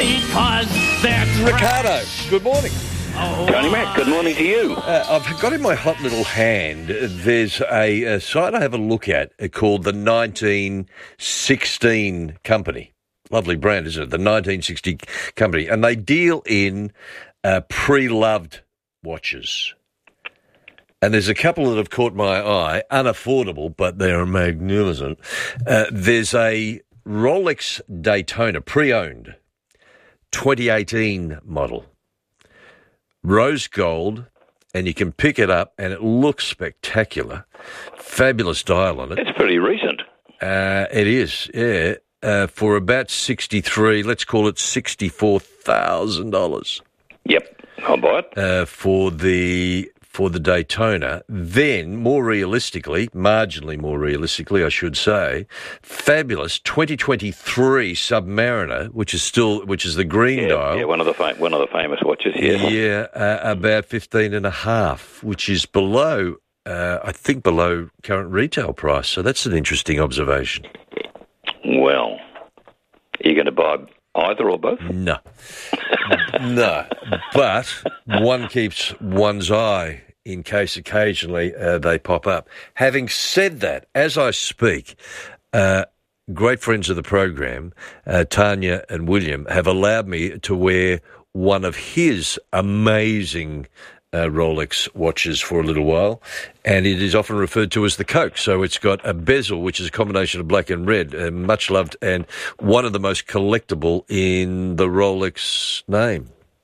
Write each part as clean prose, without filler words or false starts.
because they're Ricardo, good morning. Tony Mac, good morning to you. I've got in my hot little hand, there's a site I have a look at called the 1916 Company. Lovely brand, isn't it? The 1960 Company. And they deal in pre-loved watches. And there's a couple that have caught my eye, unaffordable, but they're magnificent. There's a Rolex Daytona, pre-owned, 2018 model. Rose gold, and you can pick it up, and it looks spectacular. Fabulous dial on it. It's pretty recent. It is, yeah. For about 63, let's call it $64,000. Yep, I'll buy it. For the Daytona. Then, more realistically, marginally more realistically, I should say, fabulous 2023 Submariner, which is the green dial. Yeah, one of the famous watches. Yeah, about 15.5, which is below, I think, below current retail price. So that's an interesting observation. Well, are you going to buy either or both? No. No. But one keeps one's eye in case occasionally they pop up. Having said that, as I speak, great friends of the program, Tanya and William, have allowed me to wear one of his amazing Rolex watches for a little while, and it is often referred to as the Coke. So it's got a bezel, which is a combination of black and red, much loved, and one of the most collectible in the Rolex name.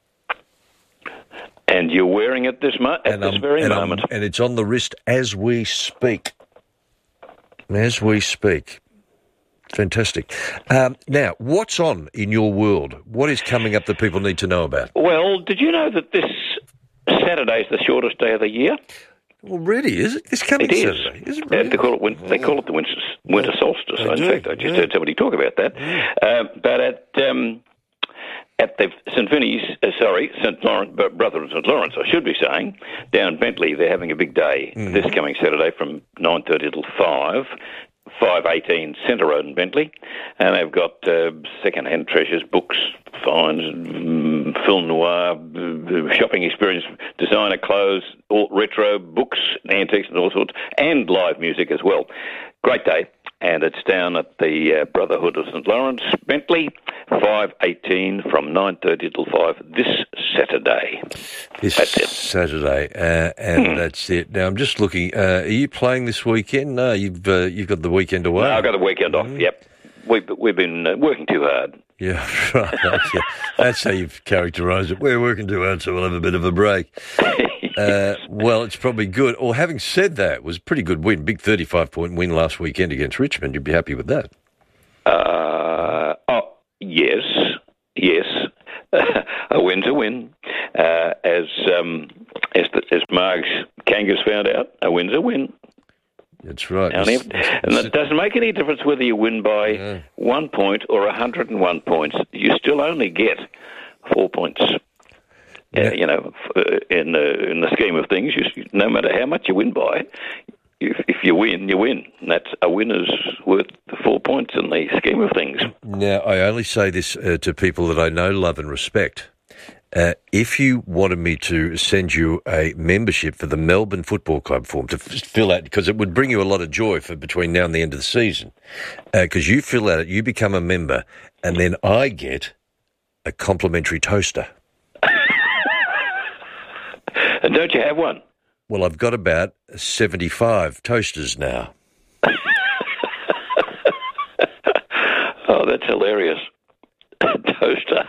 And you're wearing it this very moment. And it's on the wrist as we speak. As we speak. Fantastic. Now, what's on in your world? What is coming up that people need to know about? Well, did you know that this Saturday is the shortest day of the year? Well, really, is it? This coming Saturday? Is it really? They call it the winter solstice. In fact, I just heard somebody talk about that. But at the St. Lawrence, Brother St. Lawrence, I should be saying, down Bentley, they're having a big day this coming Saturday from 9:30 till 518 Centre Road in Bentley, and they've got second-hand treasures, books, finds, film noir, shopping experience, designer clothes, retro books, antiques and all sorts, and live music as well. Great day, and it's down at the Brotherhood of St. Lawrence, Bentley, 518 from 9:30 till 5 this Saturday. That's it. Saturday, and that's it. Now, I'm just looking. Are you playing this weekend? No, you've got the weekend away. No, I've got the weekend off, yep. We've been working too hard. Yeah, right. Yeah. That's how you've characterised it. We're working too hard, so we'll have a bit of a break. Well, it's probably good. Or having said that, it was a pretty good win. Big 35-point win last weekend against Richmond. You'd be happy with that. Yes. A win's a win. As Margs Kangas found out, a win's a win. That's right. And it doesn't make any difference whether you win by 1 point or 101 points. You still only get 4 points. In the scheme of things, no matter how much you win by, if you win, you win. And that's a win is worth 4 points in the scheme of things. Now, I only say this to people that I know, love and respect. If you wanted me to send you a membership for the Melbourne Football Club form to fill out, because it would bring you a lot of joy for between now and the end of the season, because you fill out it, you become a member, and then I get a complimentary toaster. And don't you have one? Well, I've got about 75 toasters now. Oh, that's hilarious. Toaster.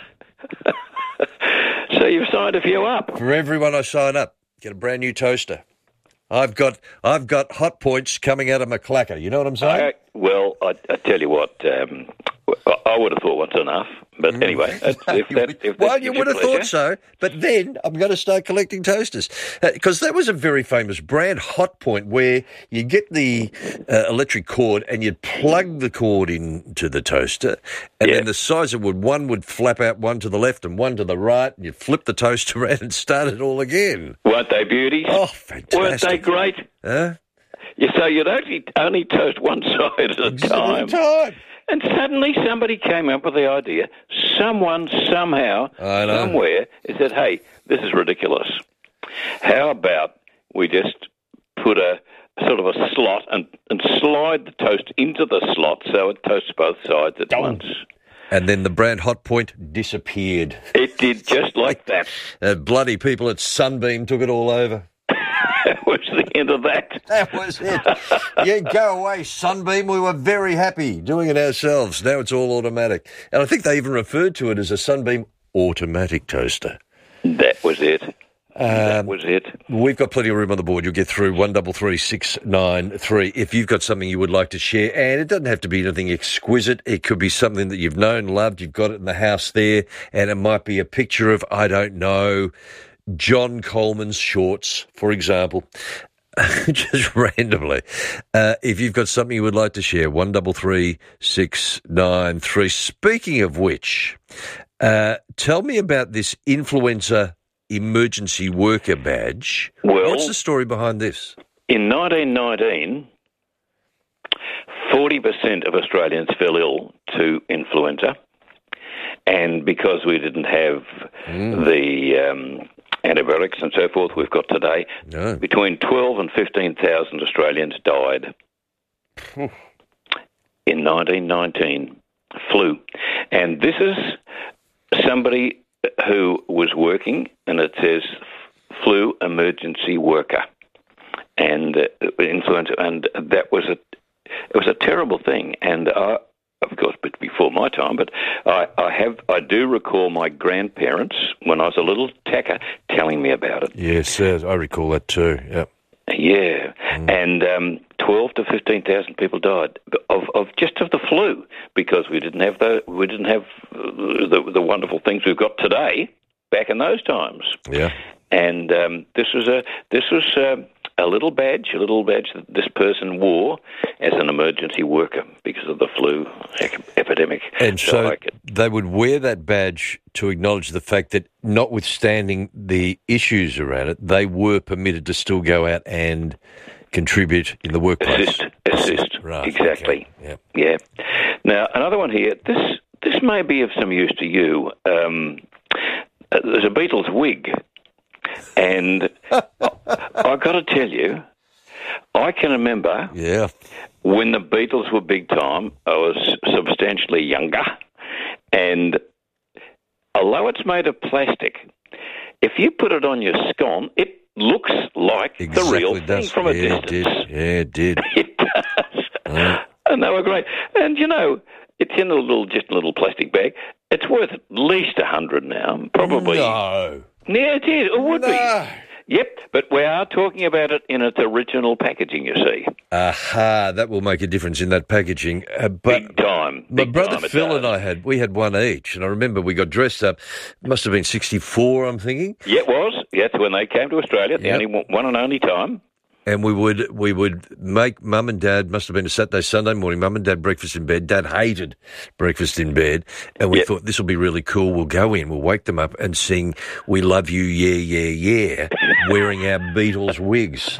So you've signed a few up. For everyone I sign up, get a brand new toaster. I've got hot points coming out of my clacker. You know what I'm saying? I tell you what, I would have thought once enough. But anyway, you would have thought so. But then I'm going to start collecting toasters because that was a very famous brand, Hot Point, where you get the electric cord and you'd plug the cord into the toaster, and then the sizer one would flap out one to the left and one to the right, and you'd flip the toaster around and start it all again. Weren't they beauties? Oh, fantastic! Weren't they great? Huh? So you'd only toast one side at a time. And suddenly somebody came up with the idea. Someone, somehow, somewhere, said, hey, this is ridiculous. How about we just put a sort of a slot and slide the toast into the slot so it toasts both sides at once. And then the brand Hot Point disappeared. It did, just like that. Bloody people at Sunbeam took it all over. That was the end of that. That was it. Yeah, go away, Sunbeam. We were very happy doing it ourselves. Now it's all automatic. And I think they even referred to it as a Sunbeam automatic toaster. That was it. That was it. We've got plenty of room on the board. You'll get through 133693 if you've got something you would like to share. And it doesn't have to be anything exquisite. It could be something that you've known, loved, you've got it in the house there, and it might be a picture of, I don't know, John Coleman's shorts, for example. Just randomly. If you've got something you would like to share, 133693. Speaking of which, tell me about this influenza emergency worker badge. Well, what's the story behind this? In 1919, 40% of Australians fell ill to influenza, and because we didn't have the antibiotics and so forth we've got today, between 12 and 15,000 Australians died. In 1919, flu. And this is somebody who was working, and it says flu emergency worker, and influenza, and that was it was a terrible thing. And of course, but before my time, but I do recall my grandparents when I was a little tacker telling me about it. Yes, I recall that too. Yep. Yeah, and 12 to 15,000 people died of just of the flu because we didn't have the wonderful things we've got today back in those times. Yeah, and this was a little badge that this person wore as an emergency worker because of the flu epidemic. And so they would wear that badge to acknowledge the fact that, notwithstanding the issues around it, they were permitted to still go out and contribute in the workplace. Assist. Right. Exactly. Okay. Yeah. Now, another one here. This may be of some use to you. There's a Beatles wig. And I've got to tell you, I can remember when the Beatles were big time, I was substantially younger. And although it's made of plastic, if you put it on your scone, it looks like the real thing from a distance. It did. It does. And they were great. And, you know, it's in a little plastic bag. It's worth at least $100 now, probably. No. Yeah, it is. It would be. Yep, but we are talking about it in its original packaging, you see. Aha, that will make a difference in that packaging. Big time. My brother Phil and I had one each, and I remember we got dressed up. It must have been 1964, I'm thinking. Yeah, it was. Yeah, that's when they came to Australia, the only one and only time. And we would make Mum and Dad, must have been a Saturday, Sunday morning, Mum and Dad breakfast in bed. Dad hated breakfast in bed. And we thought, this will be really cool. We'll go in, we'll wake them up and sing We Love You, Yeah, Yeah, Yeah, wearing our Beatles wigs.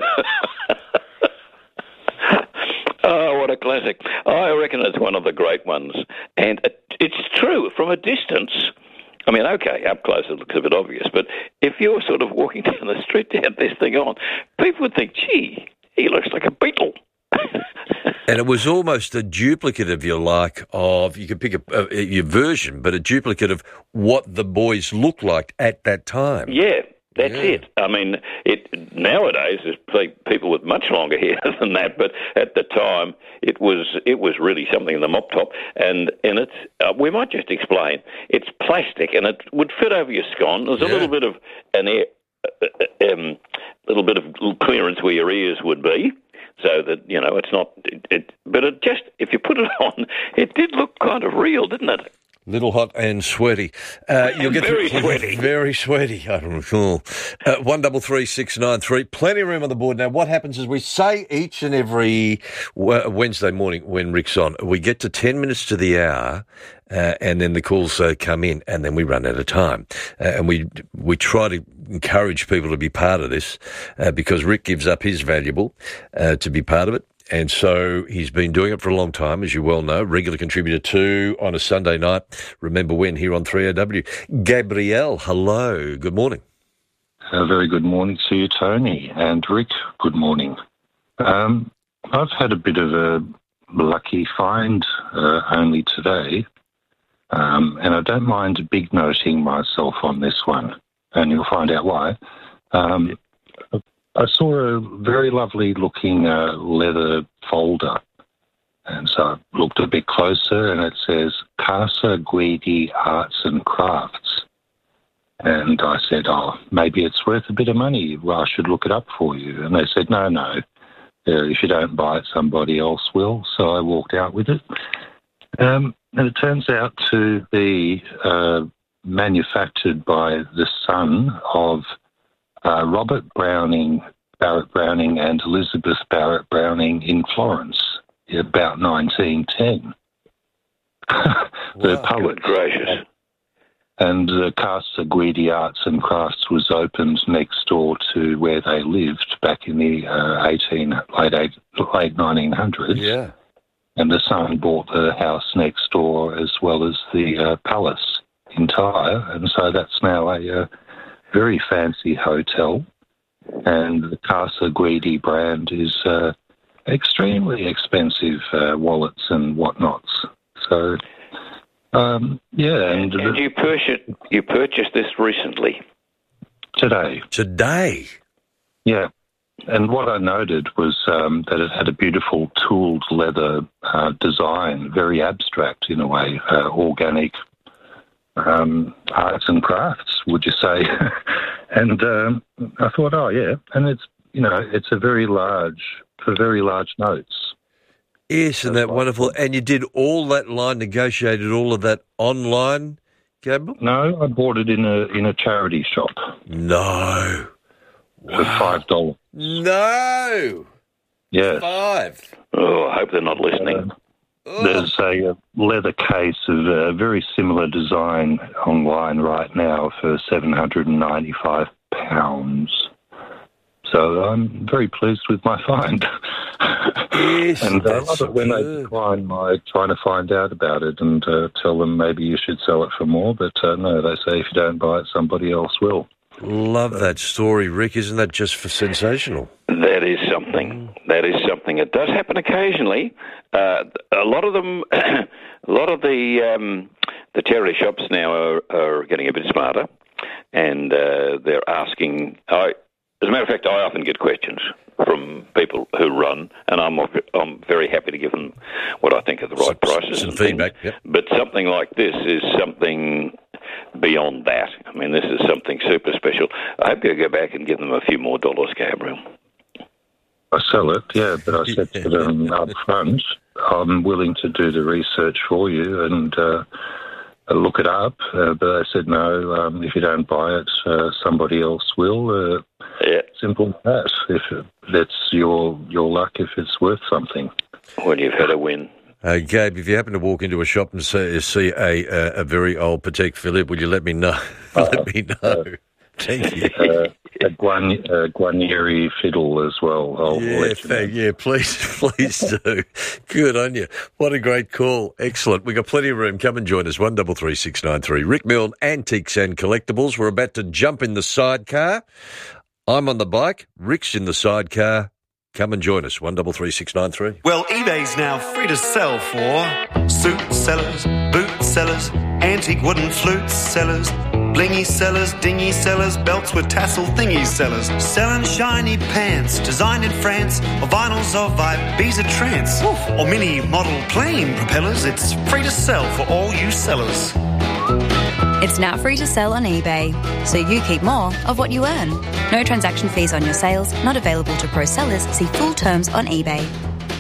Oh, what a classic. I reckon it's one of the great ones. And it's true, from a distance. I mean, okay, up close it looks a bit obvious, but if you're sort of walking down the street to have this thing on, people would think, gee, he looks like a Beatle. And it was almost a duplicate, if you like, of, you could pick your version, but a duplicate of what the boys looked like at that time. Yeah, that's it. I mean, nowadays there's people with much longer hair than that, but at the time it was really something in the mop top, and it's we might just explain. It's plastic, and it would fit over your scone. There's a little bit of an air, little bit of clearance where your ears would be, so that it's not. But it just, if you put it on, it did look kind of real, didn't it? Little hot and sweaty. You'll get very sweaty. Very sweaty. I don't recall. 133693. Plenty of room on the board. Now, what happens is we say each and every Wednesday morning when Rick's on, we get to 10 minutes to the hour, and then the calls come in, and then we run out of time. And we try to encourage people to be part of this because Rick gives up his valuable to be part of it. And so he's been doing it for a long time, as you well know. Regular contributor too on a Sunday night. Remember when here on 3AW. Gabrielle, hello. Good morning. A very good morning to you, Tony. And Rick, good morning. I've had a bit of a lucky find only today. And I don't mind big noting myself on this one. And you'll find out why. I saw a very lovely looking leather folder. And so I looked a bit closer and it says Casa Guidi Arts and Crafts. And I said, maybe it's worth a bit of money. Well, I should look it up for you. And they said, no. If you don't buy it, somebody else will. So I walked out with it. And it turns out to be manufactured by the son of Robert Browning, Barrett Browning, and Elizabeth Barrett Browning in Florence about 1910. The poet. Good gracious. And the Casa Guidi Arts and Crafts was opened next door to where they lived back in the late 1900s. Yeah. And the son bought the house next door as well as the palace entire. And so that's now a very fancy hotel. And the Casa Guidi brand is extremely expensive wallets and whatnots. So... And you purchased this recently? Today. Yeah. And what I noted was that it had a beautiful tooled leather design, very abstract in a way, organic arts and crafts, would you say? And I thought, and it's a very large notes. Isn't that wonderful? And you did all that line, negotiated all of that online, Gabriel? No, I bought it in a charity shop. No. For $5. No. Yeah. $5. Oh, I hope they're not listening. There's a leather case of a very similar design online right now for £795. So I'm very pleased with my find. Yes, and I love it when they decline my trying to find out about it and tell them maybe you should sell it for more. But no, they say if you don't buy it, somebody else will. Love that story, Rick. Isn't that just sensational? That is something. That is something. It does happen occasionally. A lot of them, a lot of the charity shops now are getting a bit smarter, and they're asking. As a matter of fact, I often get questions from people who run, and I'm very happy to give them what I think are the right prices. Some feedback, yep. But something like this is something beyond that. I mean, this is something super special. I hope you'll go back and give them a few more dollars, Gabriel. I sell it, yeah, but I said to them up front, I'm willing to do the research for you and look it up, but they said no, if you don't buy it, somebody else will. Simple as that. If that's your luck, if it's worth something. When you've had a win. Gabe, if you happen to walk into a shop and see a very old Patek Philippe, will you let me know? Let me know. Thank you. A Guarnieri fiddle as well. Please do. Good on you. What a great call. Excellent. We've got plenty of room. Come and join us. 133693. Rick Milne, Antiques and Collectibles. We're about to jump in the sidecar. I'm on the bike. Rick's in the sidecar. Come and join us. 133693. Well, eBay's now free to sell for suit sellers, boot sellers, antique wooden flute sellers, blingy sellers, dingy sellers, belts with tassel thingy sellers, selling shiny pants designed in France, or vinyls of Ibiza trance, or mini model plane propellers. It's free to sell for all you sellers. It's now free to sell on eBay, so you keep more of what you earn. No transaction fees on your sales, not available to pro sellers. See full terms on eBay.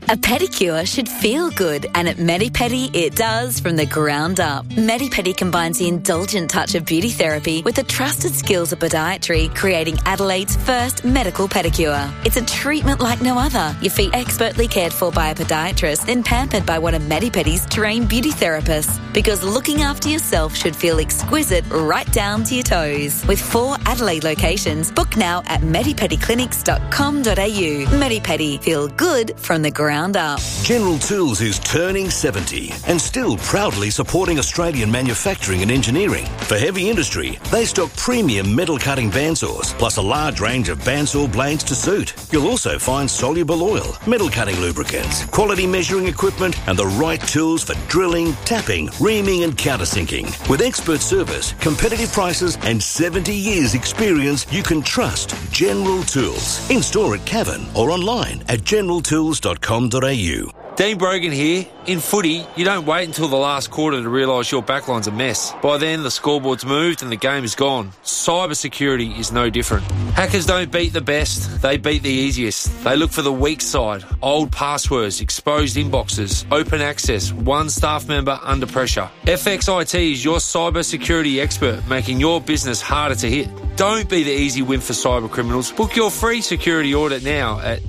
A pedicure should feel good, and at Medipedi it does from the ground up. Medipedi combines the indulgent touch of beauty therapy with the trusted skills of podiatry, creating Adelaide's first medical pedicure. It's a treatment like no other. Your feet expertly cared for by a podiatrist, then pampered by one of Medipedi's trained beauty therapists. Because looking after yourself should feel exquisite right down to your toes. With 4 Adelaide locations, book now at medipediclinics.com.au. Medipedi, feel good from the ground up. General Tools is turning 70 and still proudly supporting Australian manufacturing and engineering. For heavy industry, they stock premium metal cutting bandsaws, plus a large range of bandsaw blades to suit. You'll also find soluble oil, metal cutting lubricants, quality measuring equipment, and the right tools for drilling, tapping, reaming and countersinking. With expert service, competitive prices and 70 years experience, you can trust General Tools. In store at Cavan or online at generaltools.com.au. Dean Brogan here. In footy, you don't wait until the last quarter to realise your backline's a mess. By then, the scoreboard's moved and the game is gone. Cybersecurity is no different. Hackers don't beat the best, they beat the easiest. They look for the weak side, old passwords, exposed inboxes, open access, one staff member under pressure. FXIT is your cybersecurity expert, making your business harder to hit. Don't be the easy win for cyber criminals. Book your free security audit now at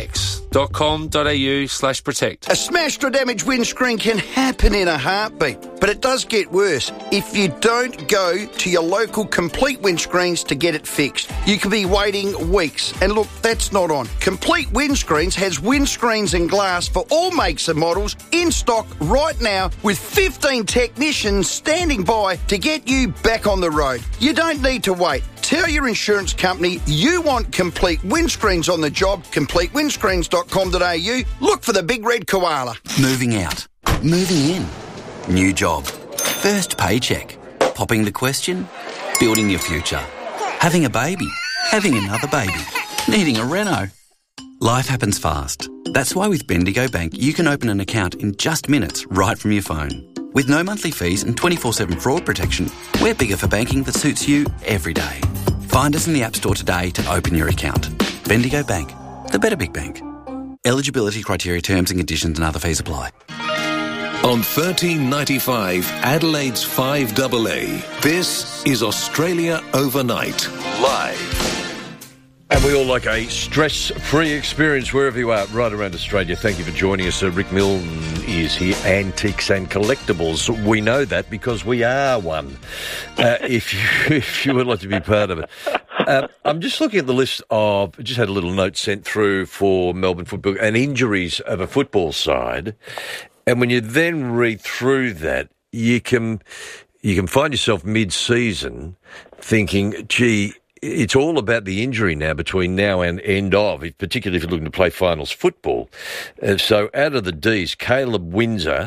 fx.com.au/protect. A smashed or damaged windscreen can happen in a heartbeat, but it does get worse if you don't go to your local Complete Windscreens to get it fixed. You could be waiting weeks, and look, that's not on. Complete Windscreens has windscreens and glass for all makes and models in stock right now, with 15 technicians standing by to get you back on the road. You don't need to wait. Tell your insurance company you want Complete Windscreens on the job. CompleteWindscreens.com.au. Look for the big red koala. Moving out. Moving in. New job. First paycheck. Popping the question. Building your future. Having a baby. Having another baby. Needing a reno. Life happens fast. That's why with Bendigo Bank you can open an account in just minutes right from your phone. With no monthly fees and 24/7 fraud protection, we're bigger for banking that suits you every day. Find us in the App Store today to open your account. Bendigo Bank, the better big bank. Eligibility criteria, terms and conditions and other fees apply. On 1395 Adelaide's 5AA, this is Australia Overnight, live. And we all like a stress-free experience wherever you are, right around Australia. Thank you for joining us. Rick Milne is here, Antiques and Collectibles. We know that because we are one, if you would like to be part of it. I'm just looking at the list of, just had a little note sent through for Melbourne football and injuries of a football side. And when you then read through that, you can find yourself mid-season thinking, gee, it's all about the injury now between now and end of, particularly if you're looking to play finals football. So out of the Ds, Caleb Windsor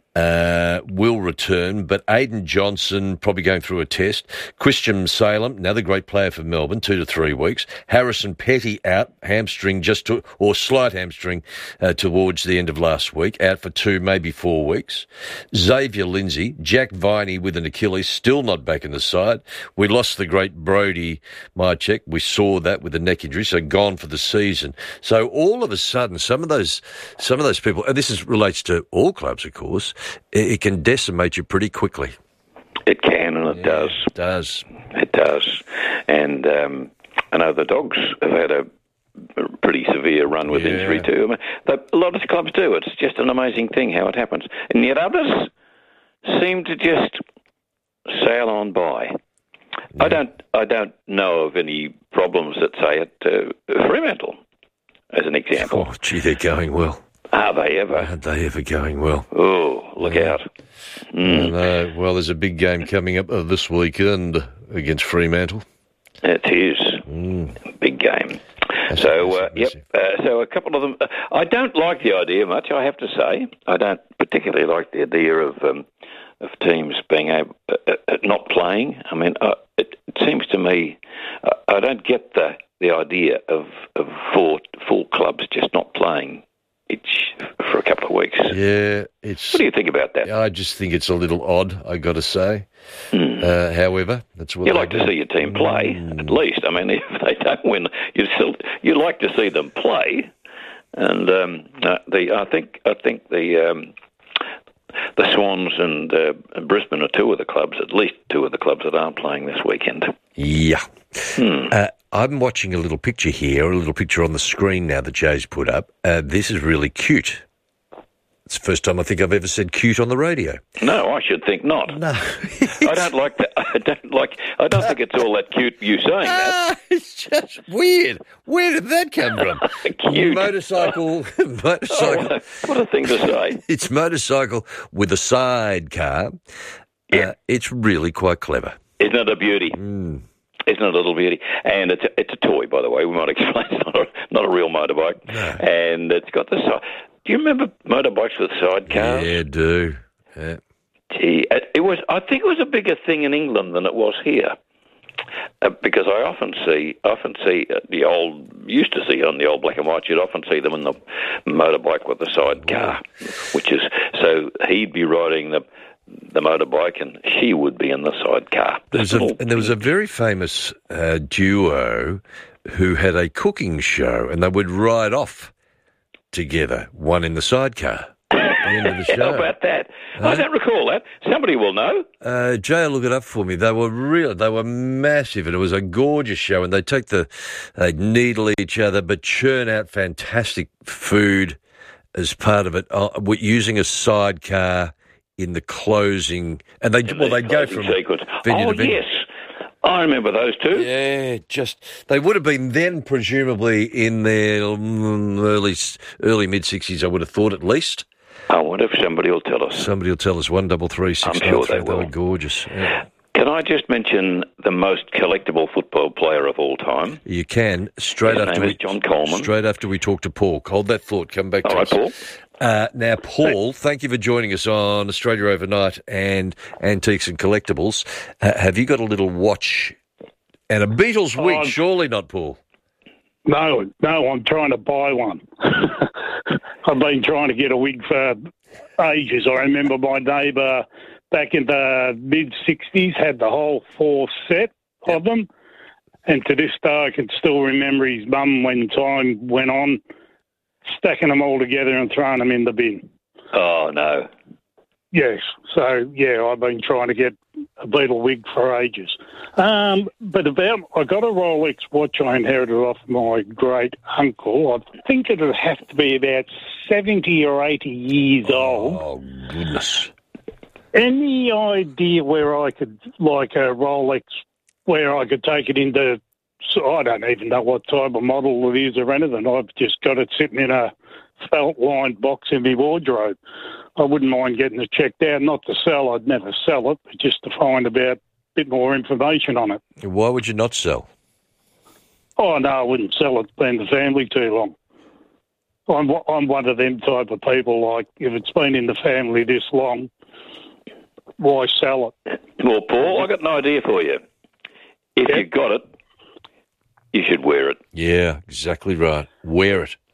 will return, but Aidan Johnson probably going through a test. Christian Salem, another great player for Melbourne, 2 to 3 weeks. Harrison Petty out, hamstring or slight hamstring towards the end of last week, out for 2, maybe 4 weeks. Xavier Lindsay, Jack Viney with an Achilles, still not back in the side. We lost the great Brody Mychek. We saw that with a neck injury, so gone for the season. So all of a sudden, some of those people, and this relates to all clubs, of course, it can decimate you pretty quickly. It can, and it does. It does. It does. And I know the Dogs have had a pretty severe run with injury too. I mean, a lot of clubs do. It's just an amazing thing how it happens. And yet others seem to just sail on by. Yeah. I don't know of any problems that say at Fremantle, as an example. Oh, gee, they're going well. Are they ever? Are they ever going well? Oh, look out. Well, there's a big game coming up this weekend against Fremantle. It is. Big game. That's so, so a couple of them. I don't like the idea much, I have to say. I don't particularly like the idea of teams being not playing. I mean, it seems to me, I don't get the idea of four clubs just not playing each for a couple of weeks. Yeah, what do you think about that? I just think it's a little odd, I got to say. However, that's what you like to see your team play, at least. I mean, if they don't win, you like to see them play. And I think the Swans and Brisbane are at least two of the clubs that aren't playing this weekend. Yeah. I'm watching a little picture here, a little picture on the screen now that Jay's put up. This is really cute. It's the first time I think I've ever said cute on the radio. No, I should think not. No. I don't like that. I don't think it's all that cute, you saying that. It's just weird. Where did that come from? Cute. Motorcycle. Oh, what a thing to say. It's motorcycle with a sidecar. Yeah. It's really quite clever. Isn't it a beauty? Mm. Isn't it a little beauty? And it's a toy, by the way. We might explain. It's not a real motorbike. No. And it's got the side. Do you remember motorbikes with sidecars? Yeah, do. Yeah. Gee, I think it was a bigger thing in England than it was here, because I often see used to see on the old black and white. You'd often see them in the motorbike with the sidecar, which is so he'd be riding the motorbike and she would be in the sidecar. There was a very famous duo who had a cooking show, and they would ride off together, one in the sidecar. At the end of the show. How about that? I don't recall that. Somebody will know. Jay will look it up for me. They were massive, and it was a gorgeous show. And they'd needle each other, but churn out fantastic food as part of it, using a sidecar in the closing. And they'd go from sequence. venue to venue. Yes. I remember those two. Yeah, they would have been then presumably in their early mid-60s, I would have thought, at least. I wonder if somebody will tell us. Somebody will tell us. 133 693. I'm sure they will. They were gorgeous. Yeah. Can I just mention the most collectible football player of all time? You can. His name is John Coleman. Straight after we talk to Paul. Hold that thought. Come back to us. All right, Paul. Now, Paul, thank you for joining us on Australia Overnight and Antiques and Collectibles. Have you got a little watch and a Beatles wig? Surely not, Paul. No, I'm trying to buy one. I've been trying to get a wig for ages. I remember my neighbour back in the mid-60s had the whole 4 set of them. And to this day, I can still remember his mum, when time went on, stacking them all together and throwing them in the bin. Oh, no. Yes. So, yeah, I've been trying to get a Beatle wig for ages. I got a Rolex watch I inherited off my great uncle. I think it would have to be about 70 or 80 years old. Oh, goodness. Any idea where I could, like a Rolex, where I could take it into, I don't even know what type of model it is or anything. I've just got it sitting in a felt-lined box in my wardrobe. I wouldn't mind getting it checked out, not to sell. I'd never sell it, but just to find about a bit more information on it. Why would you not sell? Oh, no, I wouldn't sell it. It's been in the family too long. I'm one of them type of people, like, if it's been in the family this long, why sell it? Well, Paul, I got an idea for you. If you've got it, you should wear it. Yeah, exactly right. Wear it.